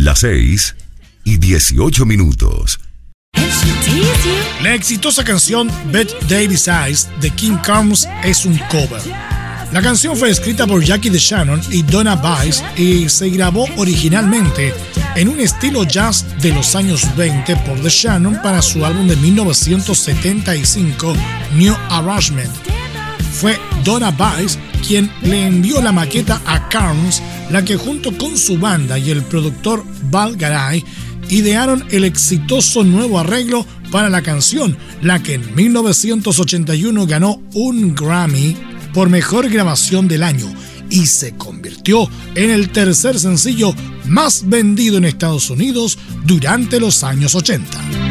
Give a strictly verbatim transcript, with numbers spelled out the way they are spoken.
Las seis y dieciocho minutos. La exitosa canción Bette Davis Eyes de King Carnes es un cover. La canción fue escrita por Jackie DeShannon y Donna Bice y se grabó originalmente en un estilo jazz de los años veinte por DeShannon para su álbum de mil novecientos setenta y cinco, New Arrangement. Fue Donna Bice quien le envió la maqueta a Carnes, la que junto con su banda y el productor Val Garay idearon el exitoso nuevo arreglo para la canción, la que en mil novecientos ochenta y uno ganó un Grammy por mejor grabación del año y se convirtió en el tercer sencillo más vendido en Estados Unidos durante los años ochenta.